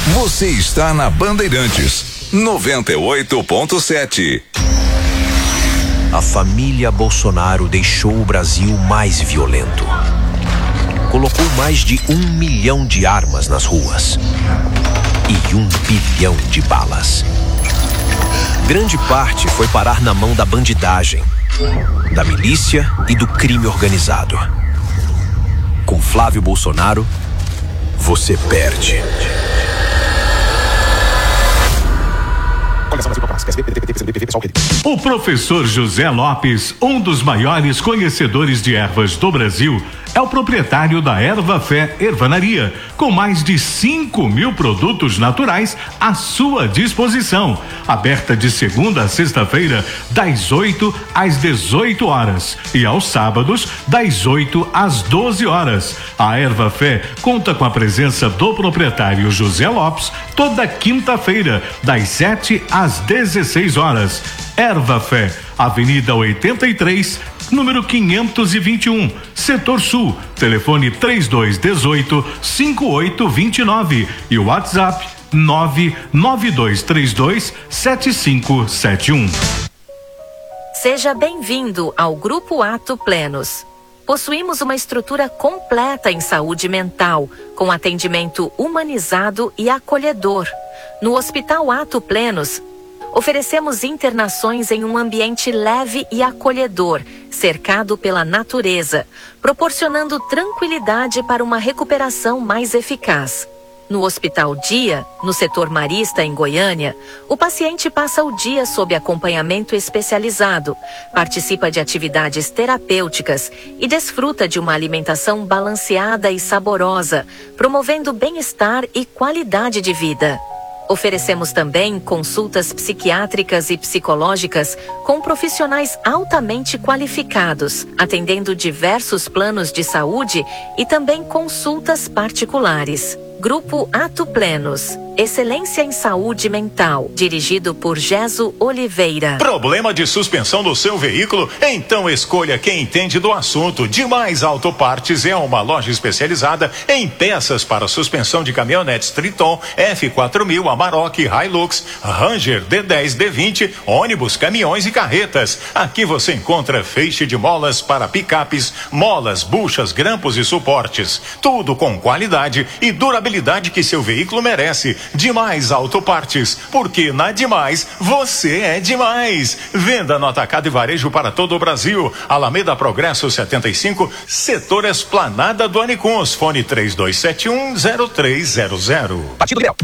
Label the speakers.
Speaker 1: Você está na Bandeirantes 98.7.
Speaker 2: A família Bolsonaro deixou o Brasil mais violento. Colocou mais de 1 milhão de armas nas ruas e 1 bilhão de balas. Grande parte foi parar na mão da bandidagem, da milícia e do crime organizado. Com Flávio Bolsonaro, você perde.
Speaker 3: O professor José Lopes, um dos maiores conhecedores de ervas do Brasil, é o proprietário da Erva Fé Ervanaria, com mais de 5.000 produtos naturais à sua disposição. Aberta de segunda a sexta-feira, das 8 às 18 horas e aos sábados, das 8 às 12 horas. A Erva Fé conta com a presença do proprietário José Lopes toda quinta-feira, das 7 às 16 horas. Erva Fé, Avenida 83, número 521, Setor Sul, telefone 3218-5829 e o WhatsApp 99232-7571.
Speaker 4: Seja bem-vindo ao Grupo Ato Plenos. Possuímos uma estrutura completa em saúde mental, com atendimento humanizado e acolhedor. No Hospital Ato Plenos, oferecemos internações em um ambiente leve e acolhedor, cercado pela natureza, proporcionando tranquilidade para uma recuperação mais eficaz. No Hospital Dia, no setor marista em Goiânia, o paciente passa o dia sob acompanhamento especializado, participa de atividades terapêuticas e desfruta de uma alimentação balanceada e saborosa, promovendo bem-estar e qualidade de vida. Oferecemos também consultas psiquiátricas e psicológicas com profissionais altamente qualificados, atendendo diversos planos de saúde e também consultas particulares. Grupo Ato Plenos, excelência em saúde mental, dirigido por Geso Oliveira.
Speaker 5: Problema de suspensão do seu veículo? Então escolha quem entende do assunto. Demais Autopartes é uma loja especializada em peças para suspensão de caminhonetes Triton, F4000, Amarok, Hilux, Ranger, D10, D20, ônibus, caminhões e carretas. Aqui você encontra feixe de molas para picapes, molas, buchas, grampos e suportes. Tudo com qualidade e durabilidade que seu veículo merece. Demais Autopartes, porque na Demais você é demais. Venda no atacado e varejo para todo o Brasil. Alameda Progresso 75, setor Esplanada do Anicuns. Fone 32710300.
Speaker 2: Partido Liberal.